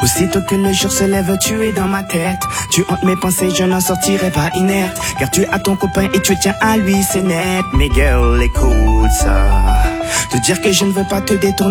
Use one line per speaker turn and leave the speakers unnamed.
Aussitôt que le jour se lève, tu es dans ma tête. Tu hantes mes pensées, je n'en sortirai pas inerte. Car tu as ton copain et tu tiens à lui, c'est net. Mais girl, écoute ça. Te dire que je ne veux pas te détourner